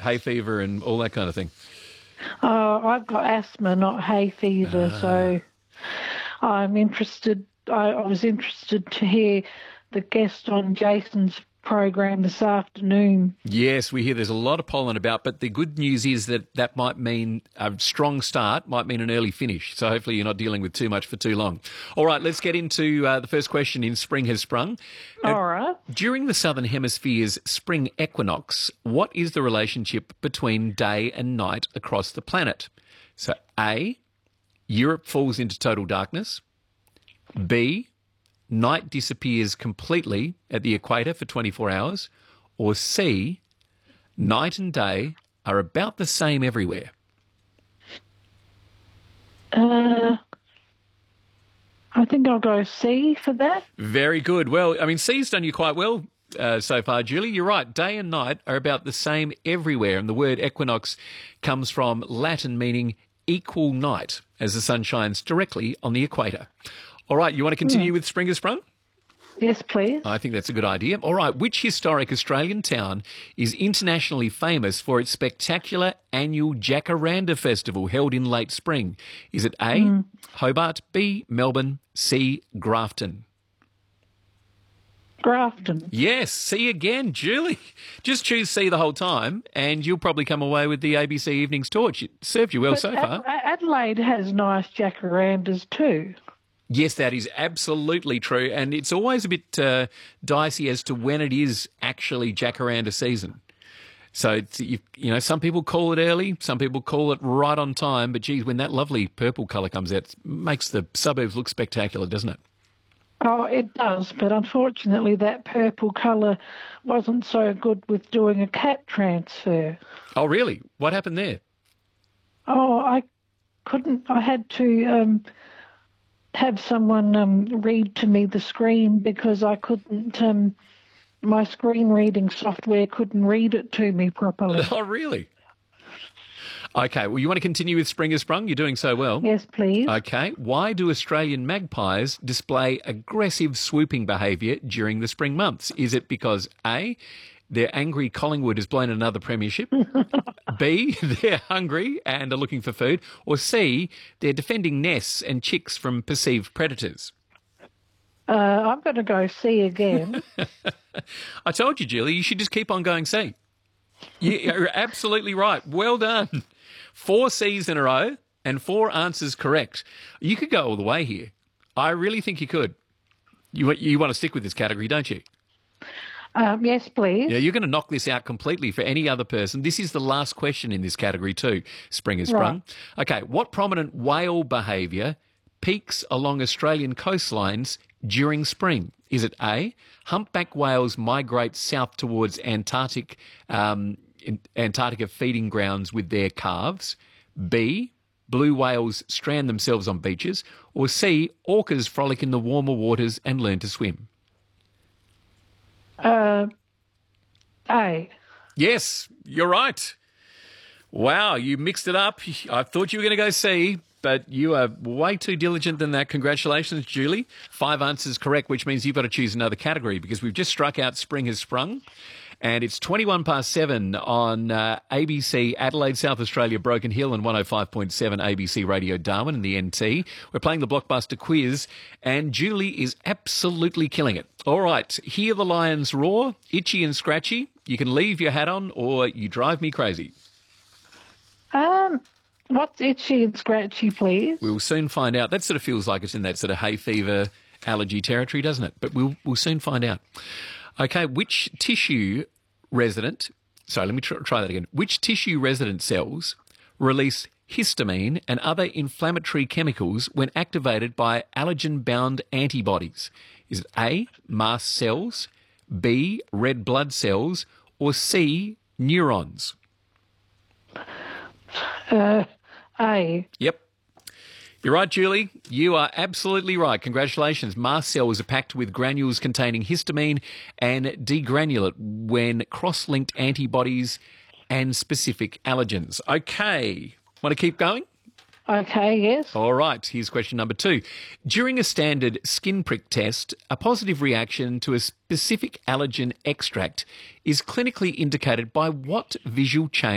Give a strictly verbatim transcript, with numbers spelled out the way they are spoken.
hay fever and all that kind of thing? Oh, I've got asthma, not hay fever, Ah. so I'm interested. I, I was interested to hear the guest on Jason's program this afternoon. Yes, we hear there's a lot of pollen about, but the good news is that that might mean a strong start, might mean an early finish. So hopefully you're not dealing with too much for too long. All right, let's get into uh, the first question in Spring Has Sprung. Now, All right. during the Southern Hemisphere's spring equinox, what is the relationship between day and night across the planet? So A, Europe falls into total darkness. B, night disappears completely at the equator for twenty-four hours. Or C, night and day are about the same everywhere. Uh, I think I'll go C for that. Very good. Well, I mean, C's done you quite well uh, so far, Julie. You're right. Day and night are about the same everywhere. And the word equinox comes from Latin meaning equal night, as the sun shines directly on the equator. All right, you want to continue mm. with Spring Has Sprung? Yes, please. I think that's a good idea. All right, which historic Australian town is internationally famous for its spectacular annual Jacaranda Festival held in late spring? Is it A, mm. Hobart, B, Melbourne, C, Grafton? Grafton. Yes, C again, Julie. Just choose C the whole time and you'll probably come away with the A B C Evenings Torch. It served you well but so Ad- far. Adelaide has nice jacarandas too. Yes, that is absolutely true. And it's always a bit uh, dicey as to when it is actually jacaranda season. So, it's, you, you know, some people call it early, some people call it right on time. But, geez, when that lovely purple colour comes out, it makes the suburbs look spectacular, doesn't it? Oh, it does. But unfortunately, that purple colour wasn't so good with doing a cat transfer. Oh, really? What happened there? Oh, I couldn't. I had to... Um, have someone um, read to me the screen because I couldn't, um, my screen reading software couldn't read it to me properly. Oh, really? Okay, well, you want to continue with Spring Has Sprung? You're doing so well. Yes, please. Okay, why do Australian magpies display aggressive swooping behaviour during the spring months? Is it because A, they're angry Collingwood has blown another premiership, B, they're hungry and are looking for food, or C, they're defending nests and chicks from perceived predators? Uh, I'm going to go C again. I told you, Julie, you should just keep on going C. You're absolutely right. Well done. Four C's in a row and four answers correct. You could go all the way here. I really think you could. You, you want to stick with this category, don't you? Um, yes, please. Yeah, you're going to knock this out completely for any other person. This is the last question in this category too, Spring Has Sprung. Right. Okay, what prominent whale behaviour peaks along Australian coastlines during spring? Is it A, humpback whales migrate south towards Antarctic, um, Antarctica feeding grounds with their calves? B, blue whales strand themselves on beaches? Or C, orcas frolic in the warmer waters and learn to swim? Uh, A. Yes, you're right. Wow, you mixed it up. I thought you were going to go C, but you are way too diligent than that. Congratulations, Julie. Five answers correct, which means you've got to choose another category because we've just struck out Spring Has Sprung. And it's twenty-one past seven on uh, A B C Adelaide, South Australia, Broken Hill, and one oh five point seven A B C Radio Darwin and the N T. We're playing the Blockbuster Quiz, and Julie is absolutely killing it. All right, hear the lions roar, itchy and scratchy. You can leave your hat on or you drive me crazy. Um, what's itchy and scratchy, please? We'll soon find out. That sort of feels like it's in that sort of hay fever allergy territory, doesn't it? But we'll we'll soon find out. Okay, which tissue resident, sorry, let me try, try that again. Which tissue resident cells release histamine and other inflammatory chemicals when activated by allergen-bound antibodies? Is it A, mast cells, B, red blood cells, or C, neurons? Uh, A. Yep. You're right, Julie. You are absolutely right. Congratulations. Mast cells are packed with granules containing histamine and degranulate when cross-linked antibodies and specific allergens. Okay. Want to keep going? Okay, yes. All right. Here's question number two. During a standard skin prick test, a positive reaction to a specific allergen extract is clinically indicated by what visual change?